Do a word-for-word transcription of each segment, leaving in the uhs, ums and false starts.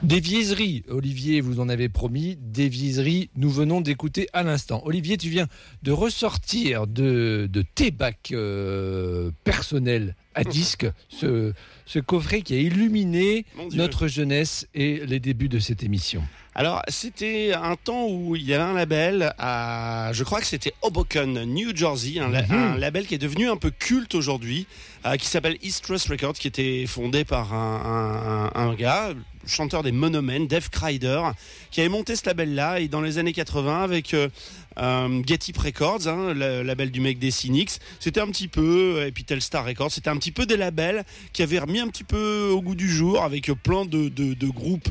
Des vienneries, Olivier, vous en avez promis, des vienneries, nous venons d'écouter à l'instant. Olivier, tu viens de ressortir de, de tes bacs euh, personnels à disque, ce, ce coffret qui a illuminé notre jeunesse et les débuts de cette émission. Alors, c'était un temps où il y avait un label à, je crois que c'était Hoboken, New Jersey, un, la, mm-hmm. un label qui est devenu un peu culte aujourd'hui, euh, qui s'appelle East Trust Records, qui était fondé par un, un, un gars, chanteur des Monomens, Dave Crider, qui avait monté ce label-là, et dans les années quatre-vingts, avec euh, euh, Get Up Records, hein, le label du mec des Cynics, c'était un petit peu, et puis Telstar Records, c'était un petit peu des labels qui avaient remis un petit peu au goût du jour, avec plein de, de, de groupes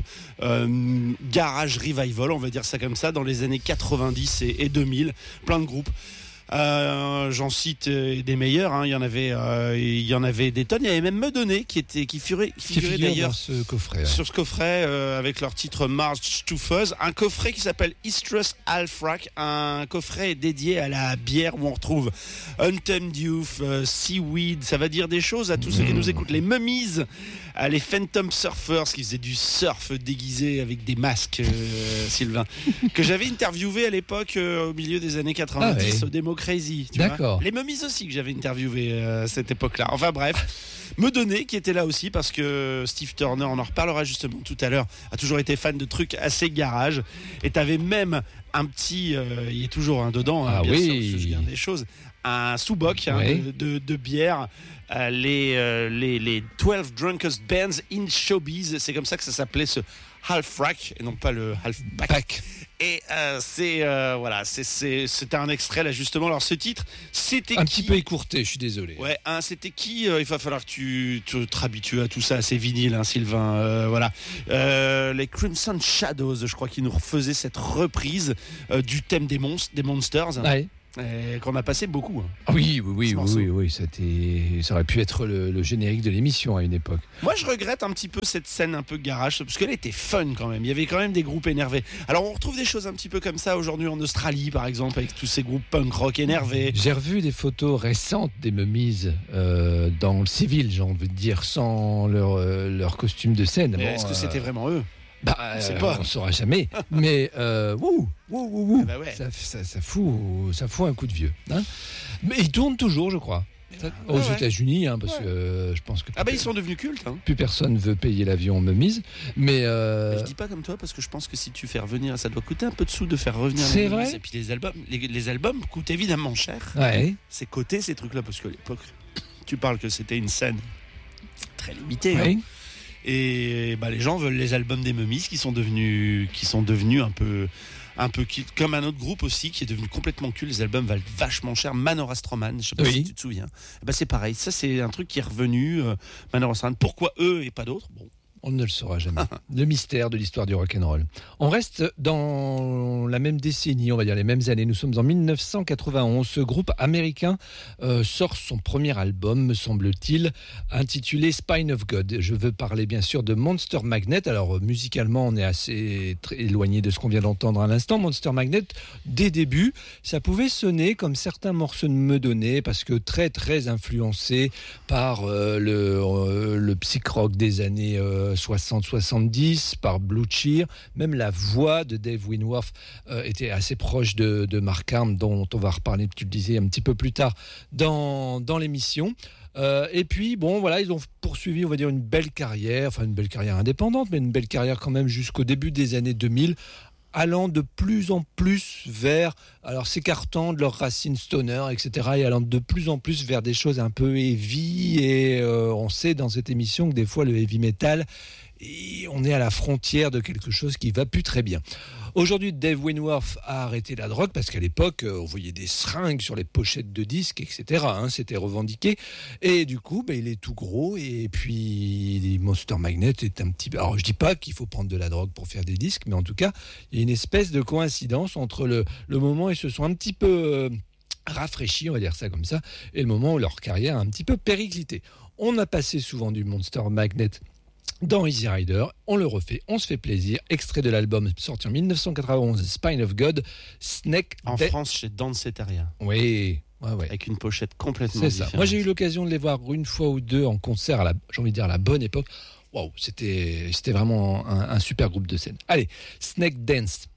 euh, garage revival, on va dire ça comme ça, dans les années quatre-vingt-dix et, et deux mille, plein de groupes. Euh, j'en cite euh, des meilleurs, hein. Il y en avait, euh, il y en avait des tonnes. Il y avait même Medonné qui était, qui figurait, qui figurait qui d'ailleurs ce coffret, ouais. sur ce coffret euh, avec leur titre March to Fuzz, un coffret qui s'appelle East Trust Half-Rack, un coffret dédié à la bière où on retrouve Untamed Youth, euh, Seaweed. Ça va dire des choses à tous ceux qui nous écoutent. Les Mummies, euh, les Phantom Surfers qui faisaient du surf déguisé avec des masques, euh, Sylvain, que j'avais interviewé à l'époque euh, au milieu des années quatre-vingt-dix, ah ouais. Au Démo Crazy, tu D'accord. vois. Les Mummies aussi que j'avais interviewé euh, à cette époque-là. Enfin bref, Medonné qui était là aussi parce que Steve Turner, on en reparlera justement tout à l'heure, a toujours été fan de trucs assez garage. Et t'avais même un petit, euh, il est toujours un dedans, hein, ah bien oui. sûr, je me souviens des choses, un sous-boc hein, oui. de, de, de bière. Euh, les, euh, les, les douze Drunkest Bands in Showbiz, c'est comme ça que ça s'appelait ce half-rack et non pas le half-back. Et euh, c'est euh, voilà, c'est, c'est c'était un extrait là justement. Alors ce titre, c'était un qui... petit peu écourté, je suis désolé. Ouais, hein, c'était qui euh, il va falloir que tu, tu te habitues à tout ça, à ces vinyles, hein, Sylvain. Euh, voilà, euh, les Crimson Shadows, je crois qu'ils nous refaisaient cette reprise euh, du thème des monstres, des monsters. Hein. Ouais. Et qu'on a passé beaucoup. Hein. Oui, oui, oui, oui, oui, oui, c'était, ça aurait pu être le, le générique de l'émission à une époque. Moi, je regrette un petit peu cette scène un peu garage, parce qu'elle était fun quand même. Il y avait quand même des groupes énervés. Alors, on retrouve des choses un petit peu comme ça aujourd'hui en Australie, par exemple, avec tous ces groupes punk rock énervés. J'ai revu des photos récentes des Mummies euh, dans le civil, j'ai envie de dire, sans leur, euh, leur costume de scène. Mais bon, est-ce que euh... c'était vraiment eux? Bah, euh, on ne saura jamais. Mais euh, wouh, wouh, wouh, wouh. Ah bah ouais. ça, ça, ça, fout, ça fout un coup de vieux. Hein, mais ils tournent toujours, je crois. Ça, aux ouais. États-Unis, hein, parce ouais. que euh, je pense que. Ah bah ils sont devenus cultes. Hein. Plus personne veut payer l'avion Mummies. Mais. Euh... Je dis pas comme toi parce que je pense que si tu fais revenir, ça doit coûter un peu de sous de faire revenir. C'est les vrai. Et puis les albums, les, les albums coûtent évidemment cher. Ouais. C'est coté ces trucs-là parce qu'à l'époque, tu parles que c'était une scène très limitée. Ouais. Hein. Et bah, les gens veulent les albums des Mummies qui sont devenus, qui sont devenus un peu, un peu comme un autre groupe aussi qui est devenu complètement culte. Les albums valent vachement cher. Manor Astroman, je sais pas oui. si tu te souviens. Bah, c'est pareil. Ça, c'est un truc qui est revenu. Euh, Manor Astroman. Pourquoi eux et pas d'autres? Bon. On ne le saura jamais. Le mystère de l'histoire du rock'n'roll. On reste dans la même décennie, on va dire les mêmes années. Nous sommes en dix-neuf cent quatre-vingt-onze. Ce groupe américain euh, sort son premier album, me semble-t-il, intitulé Spine of God. Je veux parler bien sûr de Monster Magnet. Alors musicalement, on est assez très éloigné de ce qu'on vient d'entendre à l'instant. Monster Magnet, dès début, ça pouvait sonner comme certains morceaux de Medonné, parce que très très influencé par euh, le, euh, le psych rock des années euh, soixante soixante-dix, par Blue Cheer. Même la voix de Dave Winworth euh, était assez proche de, de Mark Arm, dont on va reparler, tu le disais, un petit peu plus tard dans, dans l'émission. Euh, et puis, bon, voilà, ils ont poursuivi, on va dire, une belle carrière, enfin une belle carrière indépendante, mais une belle carrière quand même jusqu'au début des années deux mille, allant de plus en plus vers, alors s'écartant de leurs racines stoner, et cetera, et allant de plus en plus vers des choses un peu heavy, et euh, on sait dans cette émission que des fois le heavy metal, et on est à la frontière de quelque chose qui va plus très bien. Aujourd'hui, Dave Winworth a arrêté la drogue parce qu'à l'époque, on voyait des seringues sur les pochettes de disques, et cetera. Hein, c'était revendiqué. Et du coup, bah, il est tout gros. Et puis, Monster Magnet est un petit peu... Alors, je dis pas qu'il faut prendre de la drogue pour faire des disques, mais en tout cas, il y a une espèce de coïncidence entre le, le moment où ils se sont un petit peu... Euh, rafraîchis, on va dire ça comme ça, et le moment où leur carrière a un petit peu périclité. On a passé souvent du Monster Magnet dans Easy Rider, on le refait, on se fait plaisir. Extrait de l'album sorti en dix-neuf cent quatre-vingt-onze, Spine of God, Snake. En De... France, chez Danceteria. Oui, ouais, ouais. Avec une pochette complètement c'est différente. Ça. Moi, j'ai eu l'occasion de les voir une fois ou deux en concert, à la, j'ai envie de dire à la bonne époque. Wow, c'était, c'était vraiment un, un super groupe de scène. Allez, Snake Dance.